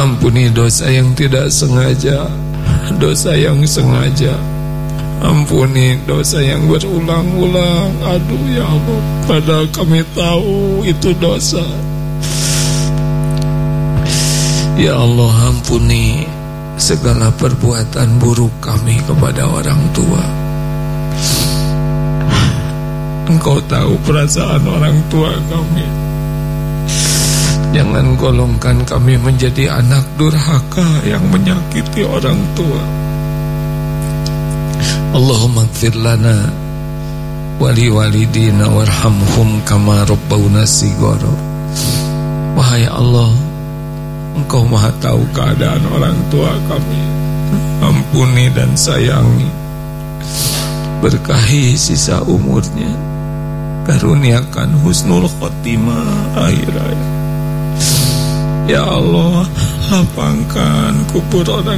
Ampuni dosa yang tidak sengaja, dosa yang sengaja. Ampuni dosa yang berulang-ulang. Aduh ya Allah, padahal kami tahu itu dosa. Ya Allah, ampuni segala perbuatan buruk kami kepada orang tua. Engkau tahu perasaan orang tua kami. Jangan golongkan kami menjadi anak durhaka yang menyakiti orang tua. Allahumma ighfir lana wa liwalidina warhamhum kama rabbawna shighara. Wahai Allah, Engkau Maha tahu keadaan orang tua kami. Ampuni dan sayangi, berkahi sisa umurnya, karuniakan husnul khotimah akhir hayat. Ya Allah, lapangkan kubur orang